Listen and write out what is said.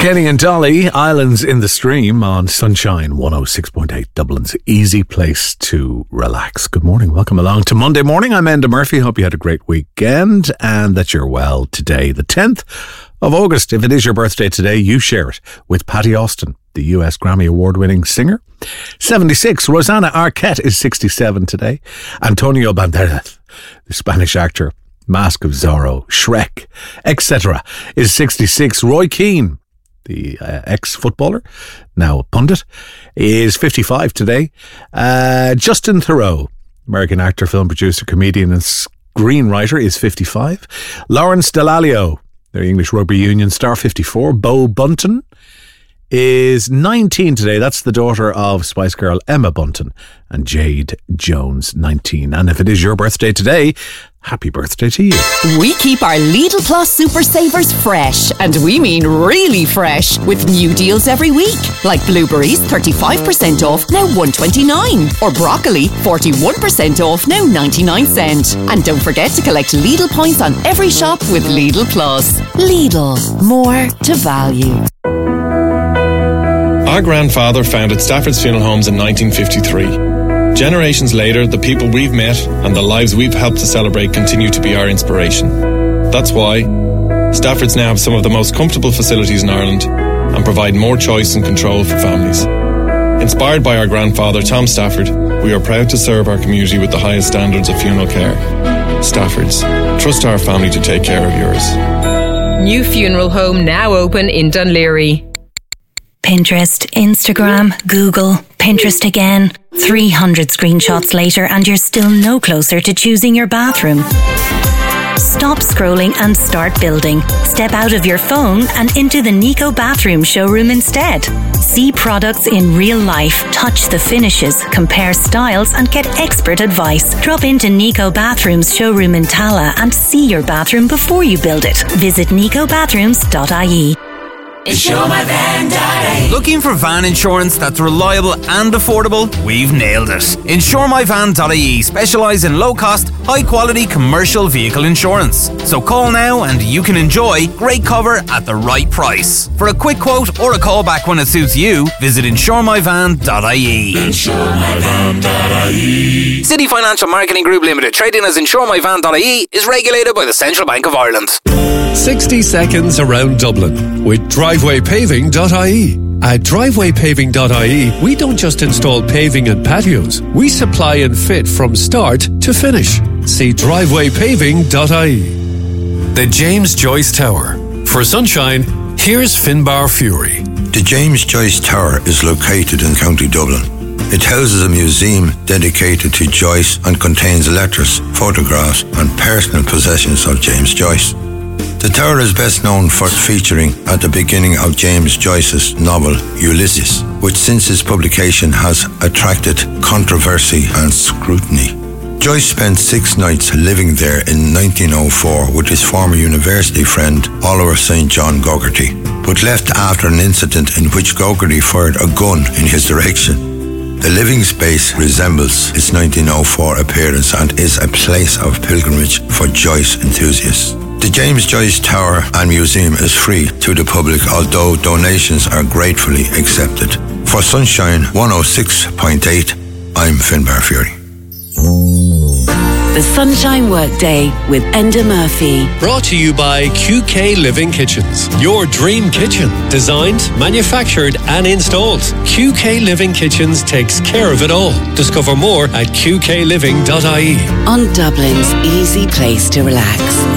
Kenny and Dolly, Islands in the Stream on Sunshine 106.8, Dublin's easy place to relax. Good morning, welcome along to Monday morning. I'm Enda Murphy. Hope you had a great weekend and that you're well today, the 10th of August. If it is your birthday today, you share it with Patty Austin, the US Grammy Award-winning singer. 76, Rosanna Arquette is 67 today. Antonio Banderas, the Spanish actor, Mask of Zorro, Shrek, etc., is 66. Roy Keane, the ex-footballer, now a pundit, is 55 today. Justin Theroux, American actor, film producer, comedian and screenwriter, is 55. Lawrence Dallaglio, the English rugby union star, 54. Bo Bunton is 19 today. That's the daughter of Spice Girl Emma Bunton and Jade Jones, 19. And if it is your birthday today, happy birthday to you. We keep our Lidl Plus Super Savers fresh, and we mean really fresh, with new deals every week. Like blueberries, 35% off, now $1.29. Or broccoli, 41% off, now 99 cents. And don't forget to collect Lidl points on every shop with Lidl Plus. Lidl, more to value. Our grandfather founded Stafford's Funeral Homes in 1953. Generations later, the people we've met and the lives we've helped to celebrate continue to be our inspiration. That's why Stafford's now have some of the most comfortable facilities in Ireland and provide more choice and control for families. Inspired by our grandfather, Tom Stafford, we are proud to serve our community with the highest standards of funeral care. Stafford's. Trust our family to take care of yours. New funeral home now open in Dunleary. Pinterest, Instagram, Google, Pinterest again. 300 screenshots later and you're still no closer to choosing your bathroom. Stop scrolling and start building. Step out of your phone and into the Nico Bathroom showroom instead. See products in real life, touch the finishes, compare styles and get expert advice. Drop into Nico Bathroom's showroom in Tala and see your bathroom before you build it. Visit nicobathrooms.ie. InsureMyVan.ie. Looking for van insurance that's reliable and affordable? We've nailed it. InsureMyVan.ie specialise in low-cost, high-quality commercial vehicle insurance. So call now and you can enjoy great cover at the right price. For a quick quote or a call back when it suits you, visit InsureMyVan.ie. InsureMyVan.ie. City Financial Marketing Group Limited, trading as InsureMyVan.ie, is regulated by the Central Bank of Ireland. 60 seconds around Dublin with DrivewayPaving.ie. At DrivewayPaving.ie, we don't just install paving and patios. We supply and fit from start to finish. See DrivewayPaving.ie. The James Joyce Tower. For sunshine, here's Finbar Fury. The James Joyce Tower is located in County Dublin. It houses a museum dedicated to Joyce and contains letters, photographs and personal possessions of James Joyce. The tower is best known for featuring at the beginning of James Joyce's novel Ulysses, which since its publication has attracted controversy and scrutiny. Joyce spent 6 nights living there in 1904 with his former university friend Oliver St. John Gogarty, but left after an incident in which Gogarty fired a gun in his direction. The living space resembles its 1904 appearance and is a place of pilgrimage for Joyce enthusiasts. The James Joyce Tower and Museum is free to the public, although donations are gratefully accepted. For Sunshine 106.8, I'm Finbar Fury. The Sunshine Workday with Enda Murphy. Brought to you by QK Living Kitchens. Your dream kitchen. Designed, manufactured and installed. QK Living Kitchens takes care of it all. Discover more at qkliving.ie. On Dublin's easy place to relax.